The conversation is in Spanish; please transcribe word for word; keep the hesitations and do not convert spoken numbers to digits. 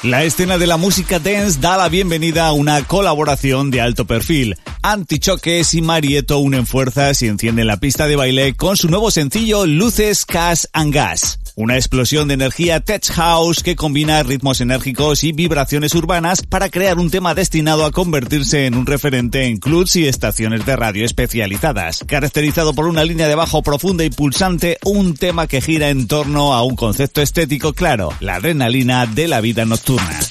La escena de la música dance da la bienvenida a una colaboración de alto perfil. Antichoques y Marieto unen fuerzas y encienden la pista de baile con su nuevo sencillo Luces, Cash and Gas. Una explosión de energía tech house que combina ritmos enérgicos y vibraciones urbanas para crear un tema destinado a convertirse en un referente en clubs y estaciones de radio especializadas. Caracterizado por una línea de bajo profunda y pulsante, un tema que gira en torno a un concepto estético claro, la adrenalina de la vida nocturna.